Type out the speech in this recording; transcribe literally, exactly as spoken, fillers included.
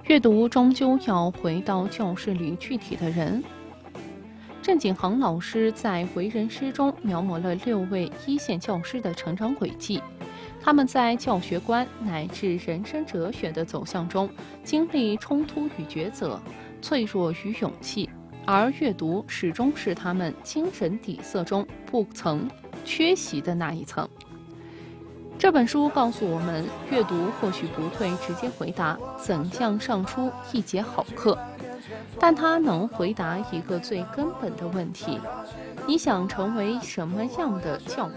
阅读终究要回到教室里具体的人。郑景航老师在为人师中描摹了六位一线教师的成长轨迹，他们在教学观乃至人生哲学的走向中，经历冲突与抉择，脆弱与勇气，而阅读始终是他们精神底色中不曾缺席的那一层。这本书告诉我们，阅读或许不会直接回答怎样上出一节好课，但它能回答一个最根本的问题：你想成为什么样的教